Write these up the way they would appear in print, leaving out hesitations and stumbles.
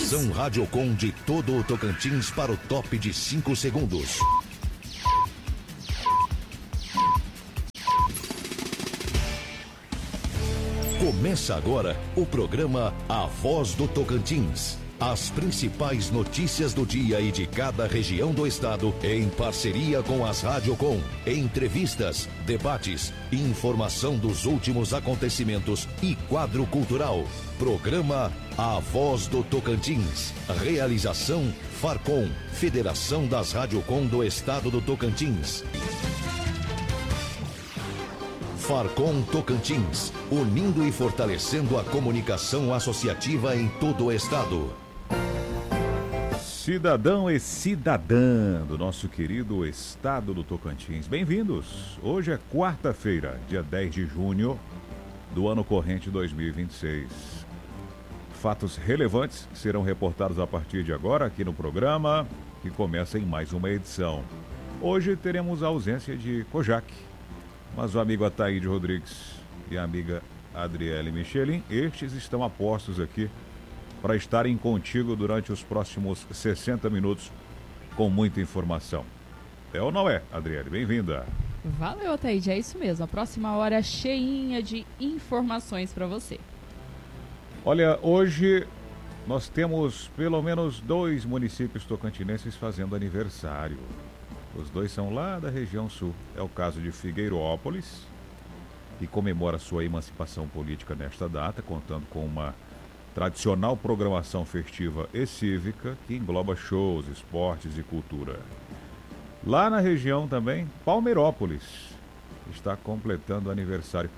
Informação Radiocom de todo o Tocantins para o top de 5 segundos. Começa agora o programa A Voz do Tocantins. As principais notícias do dia e de cada região do estado, em parceria com as Radiocom. Entrevistas, debates, informação dos últimos acontecimentos e quadro cultural. Programa A Voz do Tocantins. Realização Farcom, Federação das Radiocom do Estado do Tocantins. Farcom Tocantins, unindo e fortalecendo a comunicação associativa em todo o estado. Cidadão e cidadã do nosso querido estado do Tocantins, bem-vindos! Hoje é quarta-feira, dia 10 de junho do ano corrente 2026. Fatos relevantes serão reportados a partir de agora aqui no programa, que começa em mais uma edição. Hoje teremos a ausência de Kojak, mas o amigo Ataíde Rodrigues e a amiga Adriele Michelin, estes estão a postos aqui para estarem contigo durante os próximos 60 minutos com muita informação. É ou não é, Adriele? Bem-vinda. Valeu, Ataíde, é isso mesmo. A próxima hora é cheinha de informações para você. Olha, hoje nós temos pelo menos 2 municípios tocantinenses fazendo aniversário. Os 2 são lá da região sul. É o caso de Figueirópolis, que comemora sua emancipação política nesta data, contando com uma tradicional programação festiva e cívica que engloba shows, esportes e cultura. Lá na região também, Palmeirópolis está completando aniversário.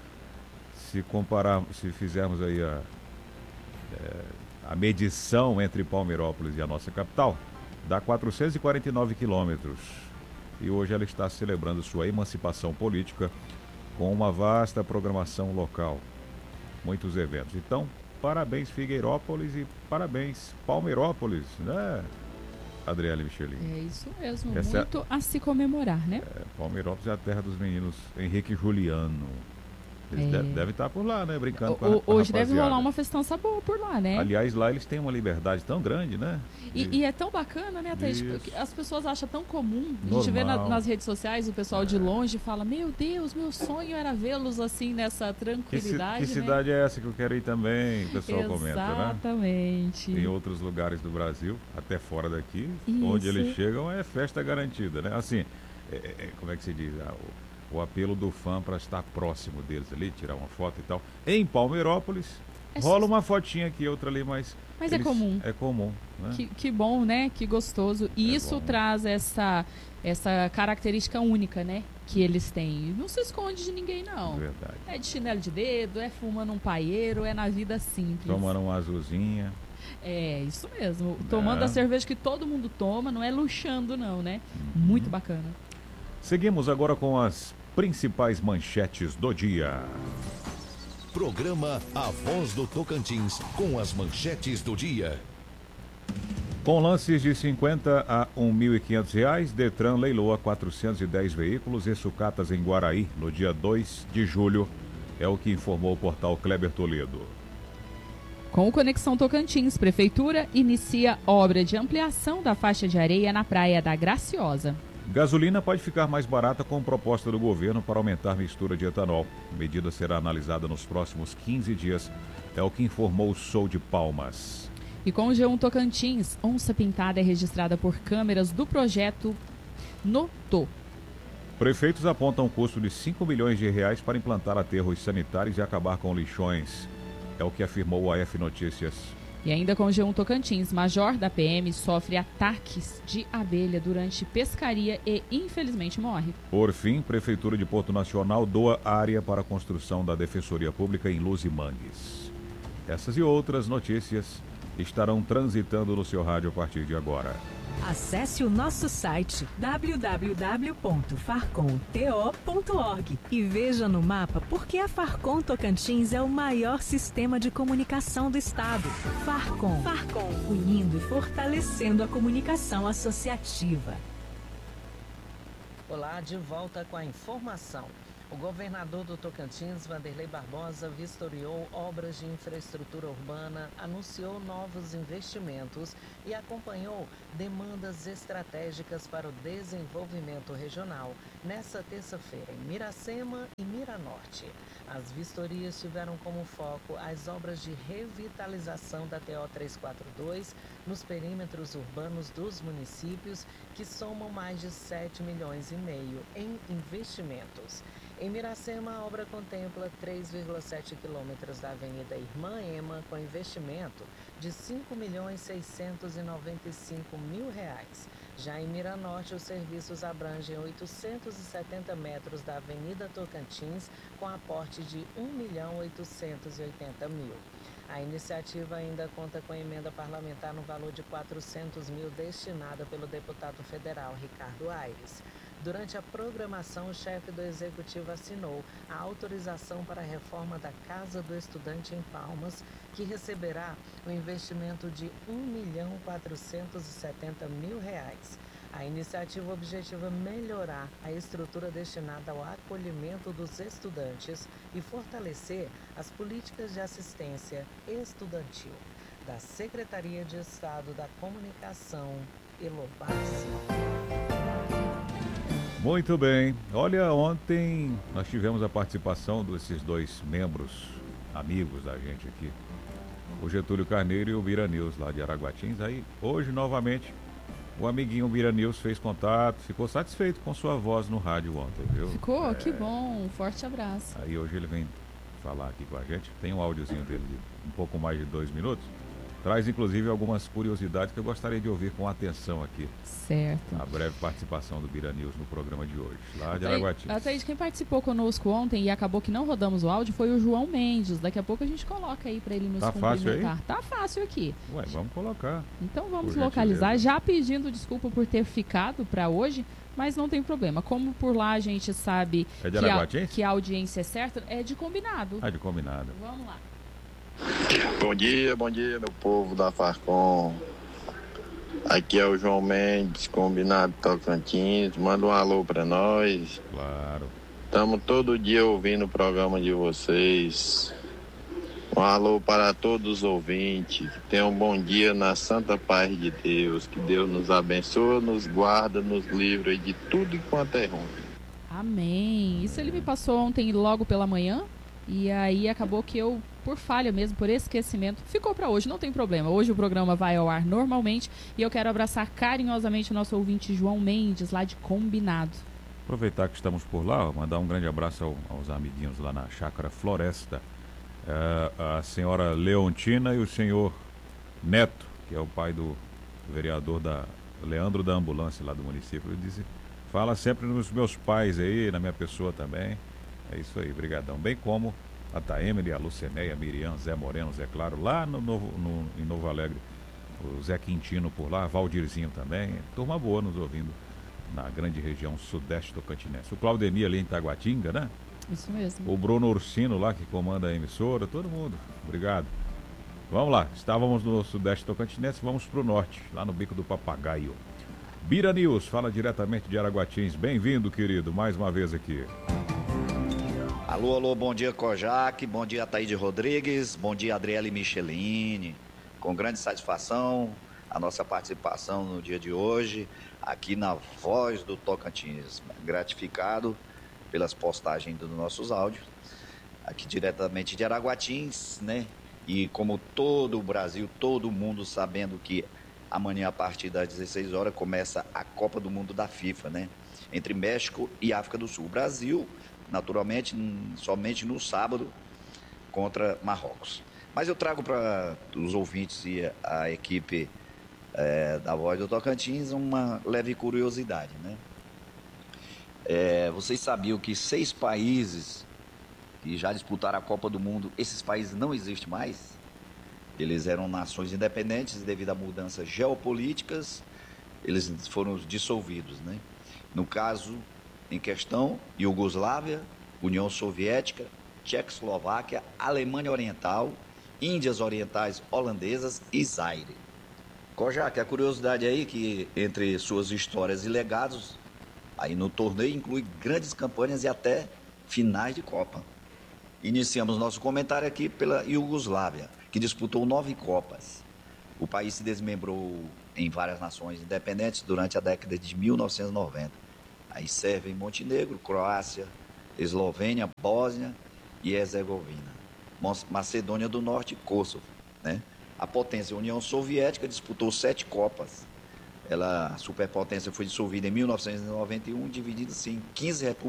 Se fizermos aí a medição entre Palmeirópolis e a nossa capital, dá 449 quilômetros. E hoje ela está celebrando sua emancipação política com uma vasta programação local. Muitos eventos. Então, parabéns Figueirópolis e parabéns Palmeirópolis, né, Adriele Michelin? É isso mesmo, muito a se comemorar, né? Palmeirópolis é a terra dos meninos Henrique e Juliano. Eles devem estar por lá, né, brincando com a Hoje rapaziada. deve rolar uma festança boa por lá, né? Aliás, lá eles têm uma liberdade tão grande, né? E é tão bacana, né, Thaís? As pessoas acham tão comum. A gente vê nas redes sociais o pessoal de longe fala: meu Deus, meu sonho era vê-los assim nessa tranquilidade. Que cidade é essa que eu quero ir também? O pessoal comenta, né? Exatamente. Em outros lugares do Brasil, até fora daqui, Isso. Onde eles chegam é festa garantida, né? Assim, como é que se diz? O apelo do fã para estar próximo deles ali, tirar uma foto e tal. Em Palmeirópolis, rola uma fotinha aqui, outra ali, mas é comum. É comum, né? Que bom, né? Que gostoso. E isso bom. Traz essa característica única, né? Que eles têm. Não se esconde de ninguém, não. Verdade. É de chinelo de dedo, é fumando um paieiro, é na vida simples. Tomando uma azulzinha. É, isso mesmo. Tomando a cerveja que todo mundo toma, não é luxando, não, né? Muito bacana. Seguimos agora com as principais manchetes do dia. Programa A Voz do Tocantins, com as manchetes do dia. Com lances de R$50 a R$1.500, Detran leiloa 410 veículos e sucatas em Guaraí no dia 2 de julho, é o que informou o portal Kleber Toledo. Com o Conexão Tocantins, Prefeitura inicia obra de ampliação da faixa de areia na Praia da Graciosa. Gasolina pode ficar mais barata com proposta do governo para aumentar a mistura de etanol. A medida será analisada nos próximos 15 dias, é o que informou o Sou de Palmas. E com o G1 Tocantins, onça pintada é registrada por câmeras do projeto Notô. Prefeitos apontam um custo de R$5 milhões para implantar aterros sanitários e acabar com lixões. É o que afirmou o AF Notícias. E ainda com o G1 Tocantins, major da PM sofre ataques de abelha durante pescaria e infelizmente morre. Por fim, Prefeitura de Porto Nacional doa área para a construção da Defensoria Pública em Luz e Mangues. Essas e outras notícias estarão transitando no seu rádio a partir de agora. Acesse o nosso site www.farcomto.org e veja no mapa por que a Farcom Tocantins é o maior sistema de comunicação do estado. Farcom, unindo e fortalecendo a comunicação associativa. Olá, de volta com a informação. O governador do Tocantins, Vanderlei Barbosa, vistoriou obras de infraestrutura urbana, anunciou novos investimentos e acompanhou demandas estratégicas para o desenvolvimento regional nesta terça-feira em Miracema e Miranorte. As vistorias tiveram como foco as obras de revitalização da TO 342 nos perímetros urbanos dos municípios, que somam mais de 7,5 milhões em investimentos. Em Miracema, a obra contempla 3,7 quilômetros da Avenida Irmã Ema, com investimento de R$ 5.695.000. Já em Miranorte, os serviços abrangem 870 metros da Avenida Tocantins, com aporte de R$ 1.880.000. A iniciativa ainda conta com emenda parlamentar no valor de R$ 400.000, destinada pelo deputado federal Ricardo Aires. Durante a programação, o chefe do Executivo assinou a autorização para a reforma da Casa do Estudante em Palmas, que receberá um investimento de R$ 1.470.000. A iniciativa objetiva melhorar a estrutura destinada ao acolhimento dos estudantes e fortalecer as políticas de assistência estudantil. Da Secretaria de Estado da Comunicação, Elobassi. Muito bem. Olha, ontem nós tivemos a participação desses dois membros, amigos da gente aqui, o Getúlio Carneiro e o Bira News, lá de Araguatins. Aí, hoje, novamente, o amiguinho Bira News fez contato, ficou satisfeito com sua voz no rádio ontem, viu? Ficou? Que bom, um forte abraço. Aí hoje ele vem falar aqui com a gente, tem um áudiozinho dele de um pouco mais de 2 minutos. Traz, inclusive, algumas curiosidades que eu gostaria de ouvir com atenção aqui. Certo. A breve participação do Bira News no programa de hoje, lá de Araguatins. Até quem participou conosco ontem e acabou que não rodamos o áudio foi o João Mendes. Daqui a pouco a gente coloca aí para ele nos cumprimentar. Fácil aí? Tá fácil aqui. Ué, vamos colocar. Então vamos localizar, já pedindo desculpa por ter ficado para hoje, mas não tem problema. Como por lá a gente sabe que a audiência é certa, é de Combinado. De Combinado. Vamos lá. Bom dia, meu povo da Farcom. Aqui é o João Mendes, Combinado Tocantins. Manda um alô pra nós. Claro. Estamos todo dia ouvindo o programa de vocês. Um alô para todos os ouvintes. Tenham um bom dia na santa paz de Deus. Que Deus nos abençoe, nos guarda, nos livra de tudo enquanto é ruim. Amém. Isso ele me passou ontem logo pela manhã. E aí acabou que eu, por falha mesmo, por esquecimento, ficou para hoje, não tem problema. Hoje o programa vai ao ar normalmente e eu quero abraçar carinhosamente o nosso ouvinte João Mendes, lá de Combinado. Aproveitar que estamos por lá, mandar um grande abraço aos amiguinhos lá na Chácara Floresta. A senhora Leontina e o senhor Neto, que é o pai do vereador Leandro da Ambulância lá do município. Ele disse, fala sempre nos meus pais aí, na minha pessoa também. É isso aí, brigadão. Bem como a Taemeli, a Lucenéia, a Miriam, Zé Moreno, Zé Claro, lá em Novo Alegre. O Zé Quintino por lá, Valdirzinho também. Turma boa nos ouvindo na grande região sudeste tocantinense. O Claudemir ali em Taguatinga, né? Isso mesmo. O Bruno Ursino lá, que comanda a emissora. Todo mundo. Obrigado. Vamos lá. Estávamos no sudeste tocantinense, vamos para o norte, lá no Bico do Papagaio. Bira News, fala diretamente de Araguatins. Bem-vindo, querido, mais uma vez aqui. Alô, bom dia, Kojak, bom dia, Ataíde Rodrigues, bom dia, Adriele Michelini. Com grande satisfação, a nossa participação no dia de hoje, aqui na Voz do Tocantins. Gratificado pelas postagens dos nossos áudios, aqui diretamente de Araguatins, né? E como todo o Brasil, todo mundo sabendo que amanhã, a partir das 16 horas, começa a Copa do Mundo da FIFA, né? Entre México e África do Sul. O Brasil, naturalmente, somente no sábado contra Marrocos. Mas eu trago para os ouvintes e a equipe da Voz do Tocantins uma leve curiosidade, né? Vocês sabiam que 6 países que já disputaram a Copa do Mundo, esses países não existem mais? Eles eram nações independentes devido a mudanças geopolíticas, eles foram dissolvidos, né? No caso em questão, Iugoslávia, União Soviética, Tchecoslováquia, Alemanha Oriental, Índias Orientais Holandesas e Zaire. Kojak, a curiosidade aí que entre suas histórias e legados, aí no torneio inclui grandes campanhas e até finais de Copa. Iniciamos nosso comentário aqui pela Iugoslávia, que disputou 9 Copas. O país se desmembrou em várias nações independentes durante a década de 1990. Aí Sérvia e Montenegro, Croácia, Eslovênia, Bósnia e Herzegovina, Macedônia do Norte e Kosovo, né? A potência União Soviética disputou 7 Copas. A superpotência foi dissolvida em 1991, dividida-se em 15 repúblicas